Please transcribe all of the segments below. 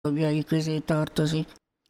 jobbjai közé tartozik.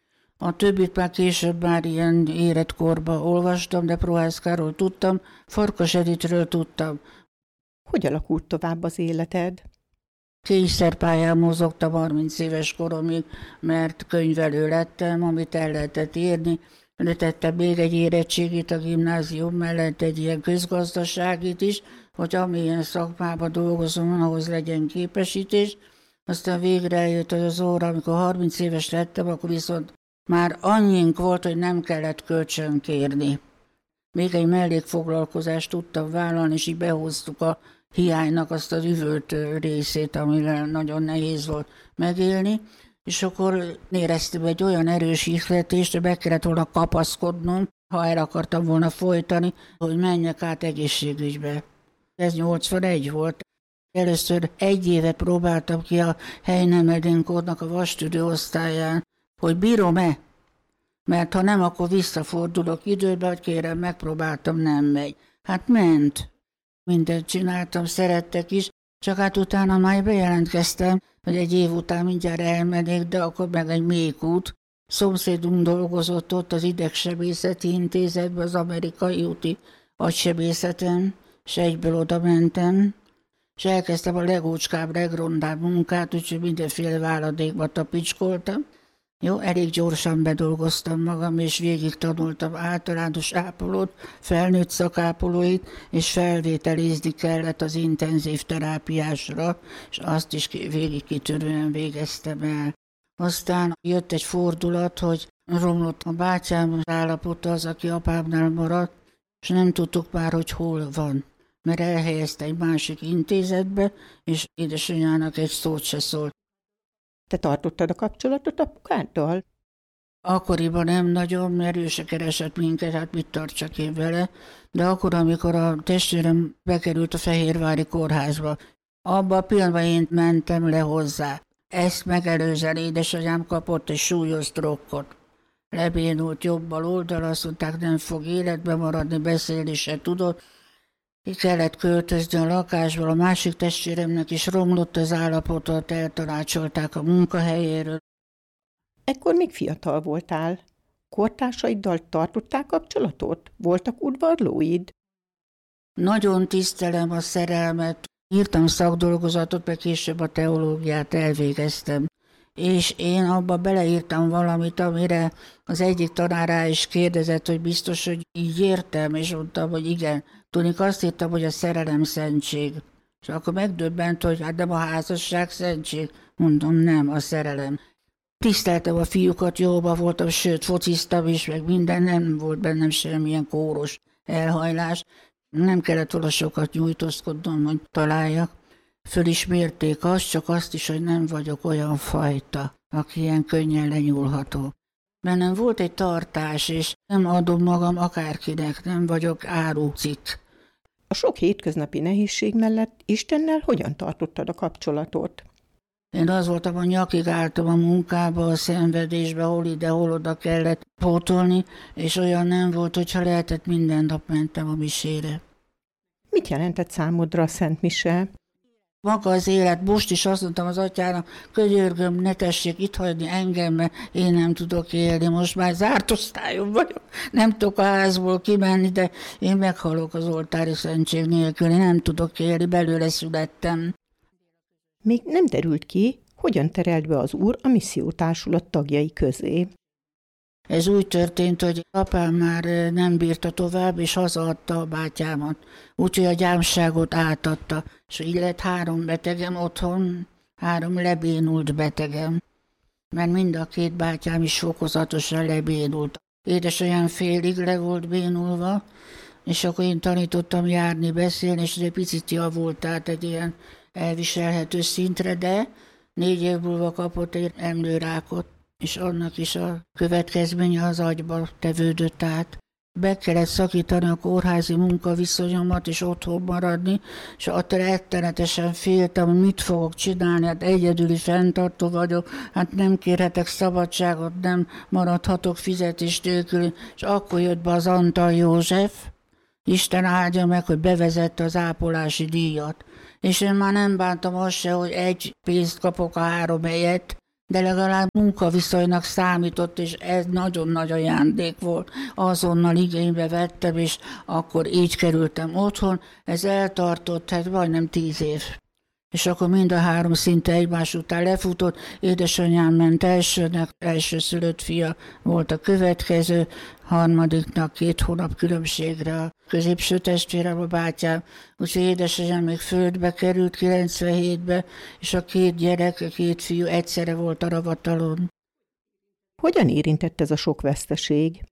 A többit már később már ilyen életkorban olvastam, de Prohászkáról tudtam, Farkas Editről tudtam. Hogy alakult tovább az életed? Kényszerpályán mozogtam 30 éves koromig, mert könyvelő lettem, amit el lehetett írni. Letettem még egy érettségit a gimnázium mellett, egy ilyen közgazdaságit is, hogy amilyen szakmában dolgozom, ahhoz legyen képesítés. Aztán végre eljött az óra, amikor 30 éves lettem, akkor viszont már annyink volt, hogy nem kellett kölcsön kérni. Még egy mellékfoglalkozást tudtam vállalni, és így behoztuk a hiánynak azt az üvölt részét, amire nagyon nehéz volt megélni, és akkor éreztem egy olyan erős ihletést, hogy be kellett volna kapaszkodnom, ha el akartam volna folytani, hogy menjek át egészségügybe. Ez 81 volt. Először 1 éve próbáltam ki a Heine-Medin-kódnak a vastüdő osztályán, hogy bírom-e, mert ha nem, akkor visszafordulok időbe, hogy kérem, megpróbáltam, nem megy. Hát ment. Mindent csináltam, szerettek is, csak hát utána már bejelentkeztem, hogy egy év után mindjárt elmennék, de akkor meg egy méhkút. Szomszédunk dolgozott ott az Idegsebészeti Intézetben, az Amerikai úti agysebészeten, és egyből oda mentem, és elkezdtem a legócskább, legrondább munkát, úgyhogy mindenféle váladékba tapicskoltam. Jó, elég gyorsan bedolgoztam magam, és végig tanultam általános ápolót, felnőtt szakápolóit, és felvételizni kellett az intenzív terápiásra, és azt is végig kitörően végeztem el. Aztán jött egy fordulat, hogy romlott a bátyám állapota, az, aki apámnál maradt, és nem tudtuk már, hogy hol van, mert elhelyezte egy másik intézetbe, és édesanyjának egy szót se szólt. Te tartottad a kapcsolatot apukádtól? Akkoriban nem nagyon, mert ő se keresett minket, hát mit tartsak én vele, de akkor, amikor a testvérem bekerült a Fehérvári kórházba, abban a pillanatban én mentem le hozzá. Ezt megelőzően édesanyám kapott egy súlyos trokkot. Lebénult jobb-bal oldal, azt mondták, nem fog életbe maradni, beszélni se tudott. Ki kellett költözni a lakásból, a másik testvéremnek is romlott az állapotot, eltanácsolták a munkahelyéről. Ekkor még fiatal voltál. Kortársaiddal tartották kapcsolatot? Voltak udvarlóid? Nagyon tisztelem a szerelmet. Írtam szakdolgozatot, meg később a teológiát elvégeztem. És én abba beleírtam valamit, amire az egyik tanárá is kérdezett, hogy biztos, hogy így értem, és mondtam, hogy igen. Tudnik, azt írtam, hogy a szerelem szentség. És akkor megdöbbent, hogy hát nem a házasság szentség. Mondom, nem, a szerelem. Tiszteltem a fiúkat, jóba voltam, sőt, fociztam is, meg minden, nem volt bennem semmilyen kóros elhajlás. Nem kellett volna sokat nyújtózkodnom, hogy találjak. Fölismérték azt, csak azt is, hogy nem vagyok olyan fajta, aki ilyen könnyen lenyúlható. Bennem volt egy tartás, és nem adom magam akárkinek, nem vagyok árucikk. A sok hétköznapi nehézség mellett Istennel hogyan tartottad a kapcsolatot? Én az voltam, hogy nyakig álltam a munkába, a szenvedésbe, hol ide, hol oda kellett pótolni, és olyan nem volt, hogyha lehetett, minden nap mentem a misére. Mit jelentett számodra a Szent Mise? Maga az élet, most is azt mondtam az atyának, könyörgöm, ne tessék itt hagyni engem, mert én nem tudok élni, most már zárt osztályon vagyok, nem tudok a házból kimenni, de én meghalok az oltári szentség nélkül, én nem tudok élni, belőle születtem. Még nem derült ki, hogyan terelt be az Úr a missziótársulat tagjai közé. Ez úgy történt, hogy apám már nem bírta tovább, és hazaadta a bátyámat. Úgyhogy a gyámságot átadta, és így lett 3 betegem otthon, 3 lebénult betegem, mert mind a 2 bátyám is fokozatosan lebénult. Édesanyám félig le volt bénulva, és akkor én tanítottam járni, beszélni, és egy picit javult, tehát egy ilyen elviselhető szintre, de 4 év múlva kapott egy emlőrákot, és annak is a következménye az agyba tevődött át. Be kellett szakítani a kórházi munkaviszonyomat, és otthon maradni, és attól rettenetesen féltem, hogy mit fogok csinálni, hát egyedüli fenntartó vagyok, hát nem kérhetek szabadságot, nem maradhatok fizetés nélkül, és akkor jött be az Antal József, Isten áldja meg, hogy bevezette az ápolási díjat. És én már nem bántam azt se, hogy 1 pénzt kapok a 3 helyet, de legalább munkaviszonynak számított, és ez nagyon nagy ajándék volt. Azonnal igénybe vettem, és akkor így kerültem otthon. Ez eltartott, majdnem 10 év. És akkor mind a 3 szinte egymás után lefutott. Édesanyám ment elsőnek, elsőszülött fia volt a következő, harmadiknak 2 hónap különbségre a középső testvérem, a bátyám. Úgyhogy édesanyám még földbe került 97-be, és a 2 gyerek, a 2 fiú egyszerre volt a ravatalon. Hogyan érintett ez a sok veszteség?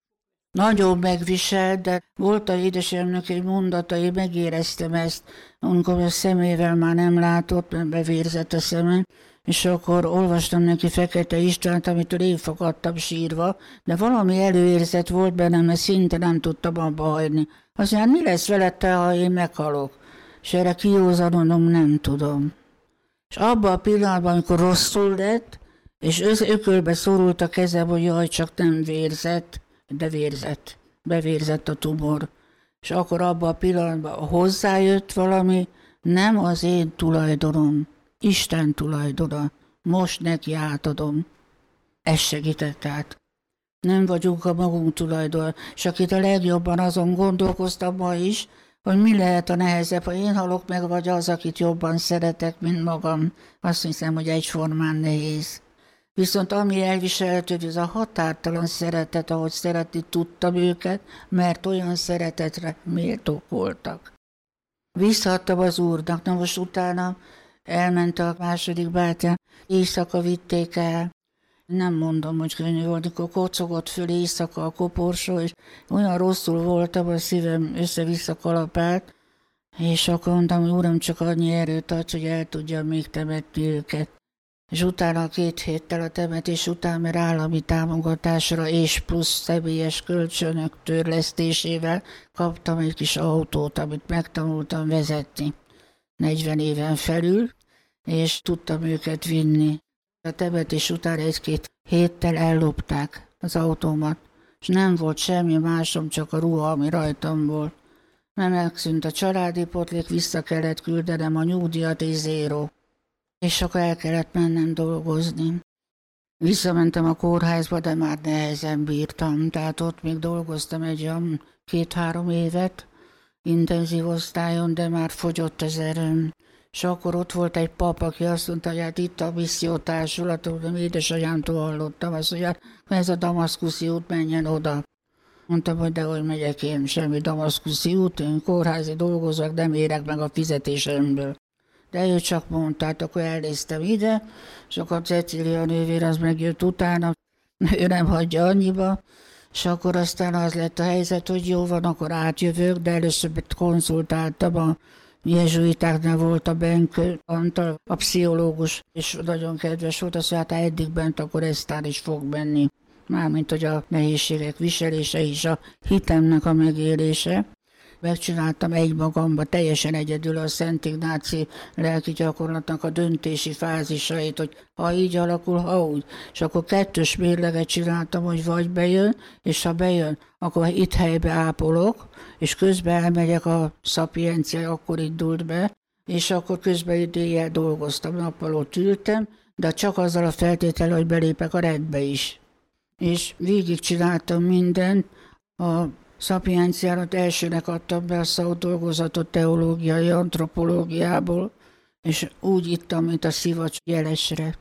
Nagyon megviselt, de volt a édesanyámnak egy mondata, én megéreztem ezt, amikor a szemével már nem látott, mert bevérzett a szemem, és akkor olvastam neki Fekete Istvánt, amitől én fakadtam sírva, de valami előérzet volt bennem, mert szinte nem tudtam abba hagyni. Azt mondja, mi lesz veled te, ha én meghalok? És erre kijózanodom, nem tudom. És abban a pillanatban, amikor rosszul lett, és ökölbe szorult a kezem, hogy jaj, csak nem vérzett, de vérzett. Bevérzett a tumor. És akkor abban a pillanatban hozzájött valami, nem az én tulajdonom, Isten tulajdona. Most neki átadom. Ez segített át. Nem vagyunk a magunk tulajdon. És akit a legjobban azon gondolkoztam ma is, hogy mi lehet a nehezebb, ha én halok meg, vagy az, akit jobban szeretek, mint magam. Azt hiszem, hogy egyformán nehéz. Viszont ami elviselhető, hogy ez a határtalan szeretet, ahogy szeretni tudtam őket, mert olyan szeretetre méltók voltak. Visszaadtam az Úrnak, na most utána elment a második bátyám, éjszaka vitték el. Nem mondom, hogy könnyű volt, amikor kocogott föl éjszaka a koporsó, és olyan rosszul voltam, a szívem össze-vissza kalapált, és akkor mondtam, hogy Uram, csak annyi erőt ad, hogy el tudjam még temetni őket. És utána 2 héttel a temetés után, mert állami támogatásra és plusz személyes kölcsönök törlesztésével kaptam egy kis autót, amit megtanultam vezetni 40 éven felül, és tudtam őket vinni. A temetés után 1-2 héttel ellopták az autómat, és nem volt semmi másom, csak a ruha, ami rajtam volt. Mert megszűnt a családi potlék, vissza kellett küldenem a nyugdíjat és zéró. És akkor el kellett mennem dolgozni. Visszamentem a kórházba, de már nehezen bírtam, tehát ott még dolgoztam egy olyan 2-3 évet, intenzív osztályon, de már fogyott az erőm. És akkor ott volt egy pap, aki azt mondta, hogy hát itt a missziótársulat, hogy édesanyámtól hallottam, azt mondja, hogy ez a damaszkuszi út, menjen oda. Mondtam, hogy dehogy megyek én, semmi damaszkuszi út, én kórházi dolgozok, nem érek meg a fizetésemből. De ő csak mondta, hát akkor elnéztem ide, és akkor Cecília nővér az megjött utána, ő nem hagyja annyiba, és akkor aztán az lett a helyzet, hogy jó van, akkor átjövök, de először konzultáltam, a jezsuitáknál volt a Benkő Antal, a pszichológus, és nagyon kedves volt, azt mondta, hát eddig bent, akkor eztán is fog menni. Mármint, hogy a nehézségek viselése és a hitemnek a megélése. Megcsináltam egymagamba teljesen egyedül a Szent Ignáci lelki gyakorlatnak a döntési fázisait, hogy ha így alakul, ha úgy. És akkor 2 mérleget csináltam, hogy vagy bejön, és ha bejön, akkor itt helybe ápolok, és közben elmegyek a Szapiencia, akkor indult be, és akkor közben éjjel dolgoztam, nappal ott ültem, de csak azzal a feltétel, hogy belépek a rendbe is. És végigcsináltam mindent, a Szapienciárat elsőnek adtam be a szakdolgozatot teológiai antropológiából, és úgy ittam, mint a szivacs jelesre.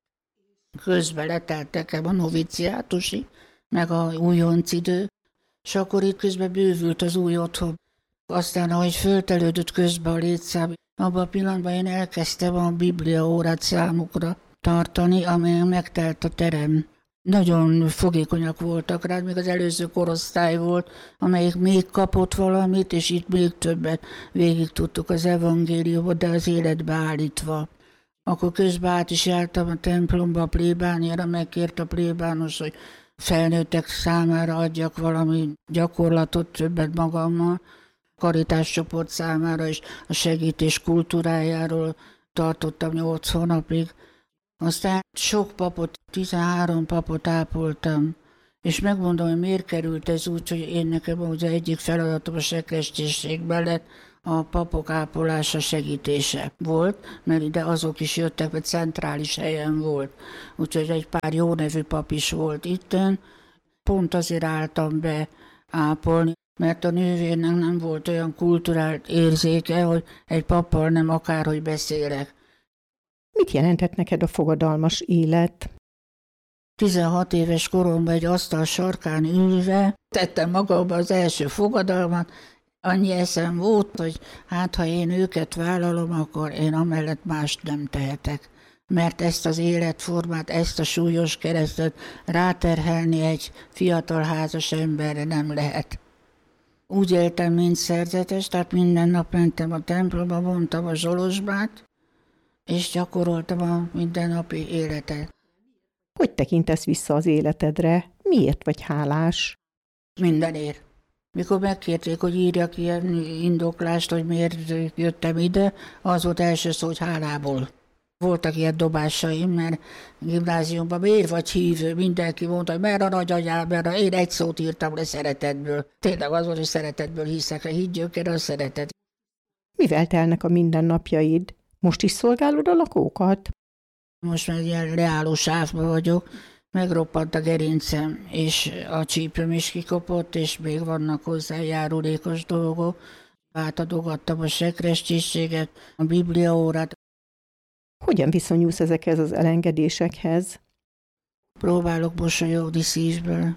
Közben letelt nekem a noviciátusi, meg a újonc idő, és akkor itt közben bővült az új otthon. Aztán, ahogy föltelődött közben a létszám, abban a pillanatban én elkezdtem a Biblia órát számukra tartani, amelyen megtelt a terem. Nagyon fogékonyak voltak rá, még az előző korosztály volt, amelyik még kapott valamit, és itt még többet végig tudtuk az evangéliumot, de az életbe állítva. Akkor közben át is jártam a templomba, a plébániára, megkért a plébános, hogy felnőttek számára adjak valami gyakorlatot többet magammal, karitáscsoport számára és a segítés kultúrájáról tartottam 8 hónapig. Aztán sok papot, 13 papot ápoltam, és megmondom, hogy miért került ez úgy, hogy én nekem az egyik feladatom a sekrestesség mellett a papok ápolása, segítése volt, mert ide azok is jöttek, mert centrális helyen volt. Úgyhogy egy pár jó nevű pap is volt itten. Pont azért álltam be ápolni, mert a nővérnek nem volt olyan kulturált érzéke, hogy egy pappal nem akárhogy beszélek. Mit jelentett neked a fogadalmas élet? 16 éves koromban egy asztal sarkán ülve tettem magamba az első fogadalmat. Annyi eszem volt, hogy hát ha én őket vállalom, akkor én amellett mást nem tehetek. Mert ezt az életformát, ezt a súlyos keresztet ráterhelni egy fiatal házas emberre nem lehet. Úgy éltem, mint szerzetes, tehát minden nap mentem a templomba, mondtam a zsolozsmát, és gyakoroltam a mindennapi életet. Hogy tekintesz vissza az életedre? Miért vagy hálás? Mindenért. Mikor megkérték, hogy írjak ilyen indoklást, hogy miért jöttem ide, az volt első szó, hogy hálából. Voltak ilyen dobásaim, mert gimnáziumban miért vagy hívő, mindenki mondta, hogy mert a nagyanyám, mert én egy szót írtam le szeretetből. Tényleg az volt, hogy szeretetből hiszek, ha higgyünk el a szeretet. Mivel telnek a mindennapjaid? Most is szolgálod a lakókat? Most már ilyen leálló sávban vagyok, megroppant a gerincem, és a csípőm is kikopott, és még vannak hozzá járulékos dolgok. Átadogattam a sekrestyiséget, a bibliaórát. Hogyan viszonyulsz ezekhez az elengedésekhez? Próbálok mosolyogni szívből,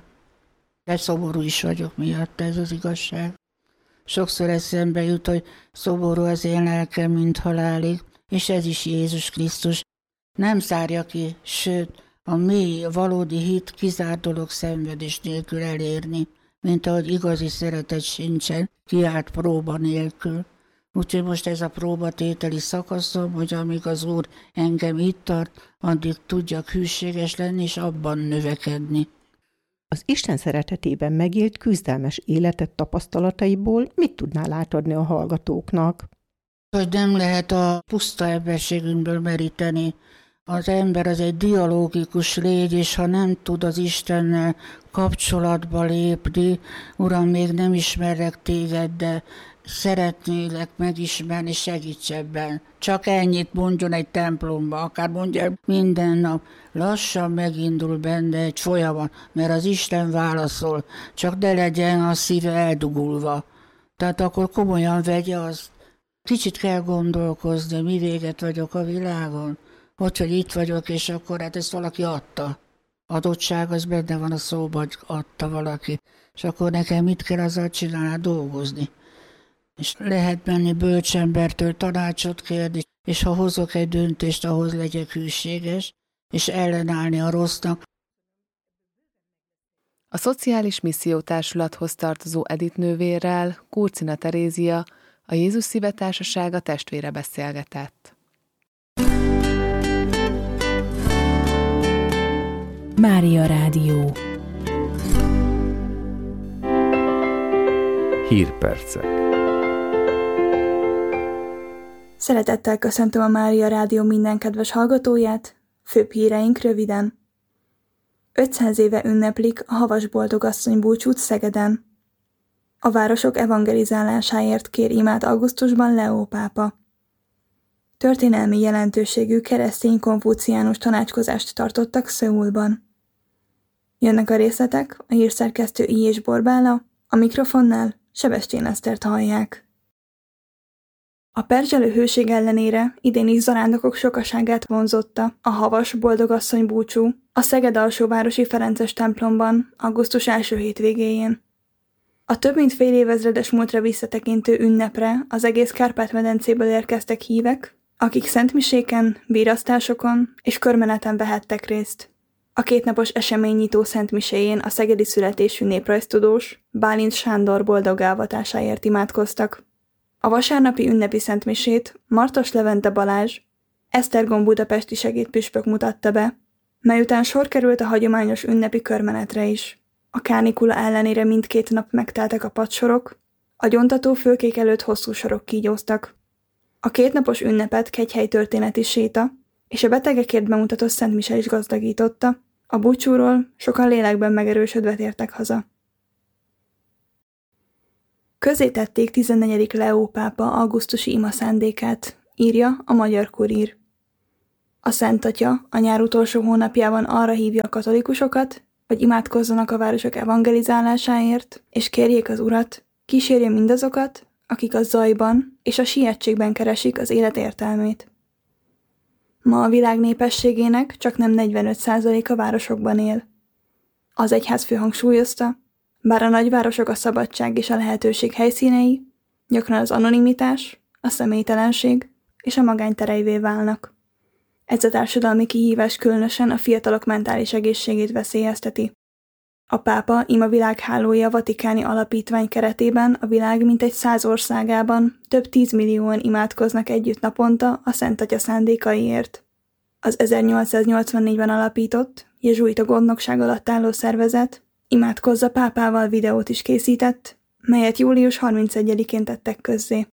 de szomorú is vagyok miatt, ez az igazság. Sokszor eszembe jut, hogy szomorú az én lelkem, mint halálig, és ez is Jézus Krisztus. Nem zárja ki, sőt, a mély, valódi hit kizárt dolog szenvedés nélkül elérni, mint ahogy igazi szeretet sincsen, kiállt próba nélkül. Úgyhogy most ez a próbatételi szakaszom, hogy amíg az Úr engem itt tart, addig tudjak hűséges lenni, és abban növekedni. Az Isten szeretetében megélt küzdelmes életet tapasztalataiból mit tudnál átadni a hallgatóknak? Hogy nem lehet a puszta emberségünkből meríteni. Az ember az egy dialógikus légy, és ha nem tud az Istennel kapcsolatba lépni, Uram, még nem ismerlek téged, de szeretnélek megismerni, segíts ebben. Csak ennyit mondjon egy templomba, akár mondja minden nap. Lassan megindul benne egy folyamat, mert az Isten válaszol, csak ne legyen a szíve eldugulva. Tehát akkor komolyan vegye azt. Kicsit kell gondolkozni, mi véget vagyok a világon. Hogy itt vagyok, és akkor hát ezt valaki adta. Adottság az benne van a szóban, hogy adta valaki. És akkor nekem mit kell azzal csinálni? Dolgozni. És lehet menni bölcsembertől tanácsot kérni, és ha hozok egy döntést, ahhoz legyek hűséges, és ellenállni a rossznak. A Szociális Missziótársulathoz tartozó Edith nővérrel Kurcina Terézia, a Jézus Szíve Társasága testvére beszélgetett. Mária Rádió. Hírpercek. Szeretettel köszöntöm a Mária Rádió minden kedves hallgatóját, főbb híreink röviden. 500 éve ünneplik a Havas Boldogasszony búcsút Szegeden. A városok evangelizálásáért kér imát augusztusban Leó pápa. Történelmi jelentőségű keresztény konfuciánus tanácskozást tartottak Szöulban. Jönnek a részletek, a hírszerkesztő I. Borbála, a mikrofonnál Sebestyén Esztert hallják. A perzselő hőség ellenére idén is zarándokok sokaságát vonzotta a Havas Boldogasszony búcsú a Szeged alsóvárosi Ferences templomban augusztus első hétvégéjén. A több mint fél évezredes múltra visszatekintő ünnepre az egész Kárpát-medencéből érkeztek hívek, akik szentmiséken, bírasztásokon és körmeneten vehettek részt. A kétnapos eseménynyitó szentmiséjén a szegedi születésű néprajztudós Bálint Sándor boldog elvatásáért imádkoztak. A vasárnapi ünnepi szentmisét Martos Levente Balázs, Esztergom budapesti segédpüspök mutatta be, mely után sor került a hagyományos ünnepi körmenetre is. A kánikula ellenére mindkét nap megteltek a padsorok, a gyontató fülkék előtt hosszú sorok kígyóztak. A kétnapos ünnepet kegyhely történeti séta és a betegekért bemutatott szentmise is gazdagította, a búcsúról sokan lélekben megerősödve tértek haza. Közzétették 14. Leó pápa augusztusi imaszándékát, írja a Magyar Kurír. A Szent Atya a nyár utolsó hónapjában arra hívja a katolikusokat, hogy imádkozzanak a városok evangelizálásáért, és kérjék az Urat, kísérje mindazokat, akik a zajban és a sietségben keresik az élet értelmét. Ma a világ népességének csaknem 45%-a városokban él. Az egyházfő hangsúlyozta, bár a nagyvárosok a szabadság és a lehetőség helyszínei, gyakran az anonimitás, a személytelenség és a magánytereivé válnak. Ez a társadalmi kihívás különösen a fiatalok mentális egészségét veszélyezteti. A pápa ima világhálója vatikáni alapítvány keretében a világ mintegy 100 országában több 10 millióan imádkoznak együtt naponta a Szent Atya szándékaiért. Az 1884-ben alapított, jezsuita gondnokság alatt álló szervezet Imádkozz a pápával videót is készített, melyet július 31-én tettek közzé.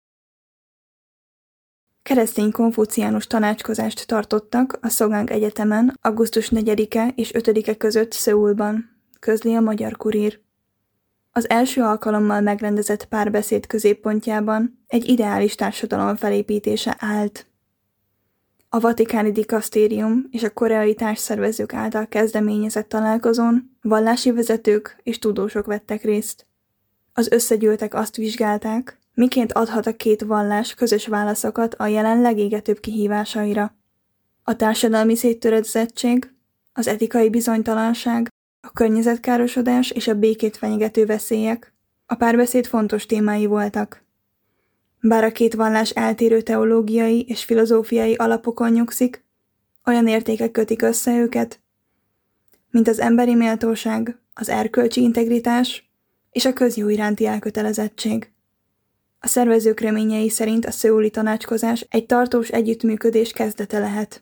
Keresztény konfuciánus tanácskozást tartottak a Sogang Egyetemen augusztus 4-e és 5-e között Szöulban, közli a Magyar Kurír. Az első alkalommal megrendezett párbeszéd középpontjában egy ideális társadalom felépítése állt. A vatikáni dikasztérium és a koreai társszervezők által kezdeményezett találkozón vallási vezetők és tudósok vettek részt. Az összegyűltek azt vizsgálták, miként adhat a két vallás közös válaszokat a jelen legégetőbb kihívásaira. A társadalmi széttöredezettség, az etikai bizonytalanság, a környezetkárosodás és a békét fenyegető veszélyek a párbeszéd fontos témái voltak. Bár a két vallás eltérő teológiai és filozófiai alapokon nyugszik, olyan értékek kötik össze őket, mint az emberi méltóság, az erkölcsi integritás és a közjó iránti elkötelezettség. A szervezők reményei szerint a szöuli tanácskozás egy tartós együttműködés kezdete lehet.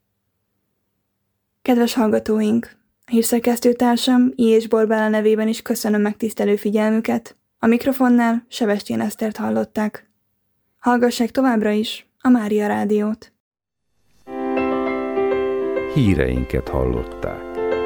Kedves hallgatóink! A hírszerkesztőtársam I. Borbála nevében is köszönöm megtisztelő figyelmüket. A mikrofonnál Sebestyén Esztert hallották. Hallgassák továbbra is a Mária Rádiót. Híreinket hallották.